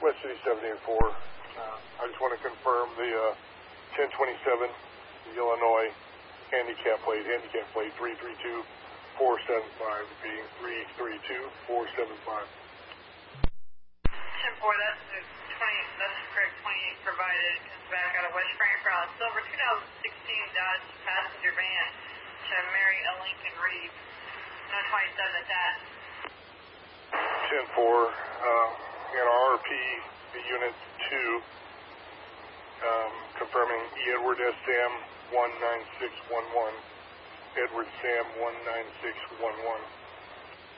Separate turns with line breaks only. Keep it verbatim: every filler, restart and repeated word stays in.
West City seventy-eight four. Uh, I just want to confirm the uh, ten twenty-seven, the Illinois handicap plate, handicap plate three three two four seven five, being three three two four seven five.
ten four, that's the twenty, that's the correct twenty-eight provided. It comes back out of West Frankfurt, Silver two thousand sixteen Dodge passenger van to Mary L. Lincoln Reed. No twenty-seven attached.
ten four, uh, in R P, the unit two, um, confirming E. Edward S. Sam one nine six one one, Edward Sam one nine six one one.